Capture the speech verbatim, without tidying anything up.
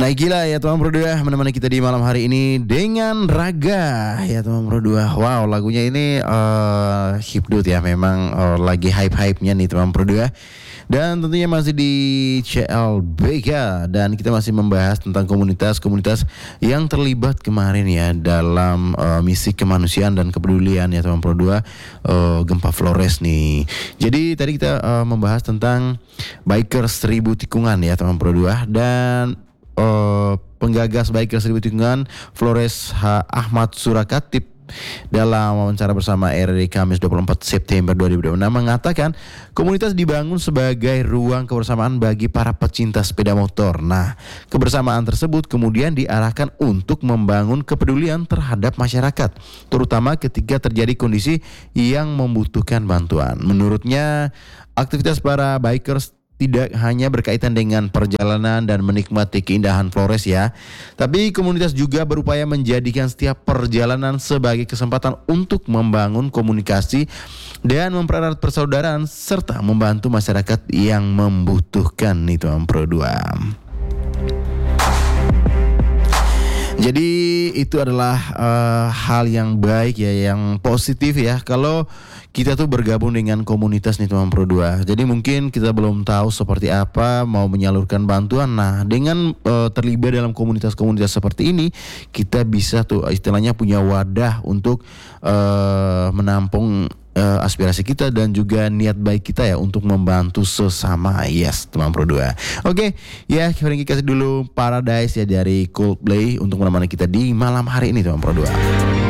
Nah gila ya teman Pro dua, menemani kita di malam hari ini dengan Raga ya teman Pro dua. Wow, lagunya ini uh, hipdut ya, memang uh, lagi hype-hype-nya nih teman Pro dua. Dan tentunya masih di C L B K, dan kita masih membahas tentang komunitas-komunitas yang terlibat kemarin ya dalam uh, misi kemanusiaan dan kepedulian ya teman Pro dua, uh, gempa Flores nih. Jadi tadi kita uh, membahas tentang Bikers Seribu Tikungan ya teman Pro dua, dan uh, penggagas Bikers Seribu Tikungan Flores H. Ahmad Surakatip dalam wawancara bersama R R I Kamis dua puluh empat September dua ribu dua puluh enam mengatakan komunitas dibangun sebagai ruang kebersamaan bagi para pecinta sepeda motor. Nah, kebersamaan tersebut kemudian diarahkan untuk membangun kepedulian terhadap masyarakat, terutama ketika terjadi kondisi yang membutuhkan bantuan. Menurutnya, aktivitas para bikers tidak hanya berkaitan dengan perjalanan dan menikmati keindahan Flores ya, tapi komunitas juga berupaya menjadikan setiap perjalanan sebagai kesempatan untuk membangun komunikasi dan mempererat persaudaraan serta membantu masyarakat yang membutuhkan itu Pro dua. Jadi itu adalah uh, hal yang baik ya, yang positif ya, kalau kita tuh bergabung dengan komunitas nih teman Pro dua. Jadi mungkin kita belum tahu seperti apa mau menyalurkan bantuan. Nah, dengan uh, terlibat dalam komunitas-komunitas seperti ini, kita bisa tuh istilahnya punya wadah untuk uh, menampung uh, aspirasi kita dan juga niat baik kita ya untuk membantu sesama. Yes, teman Pro dua. Oke, ya Franky kasih dulu Paradise ya dari Coldplay untuk menemani kita di malam hari ini teman Pro dua.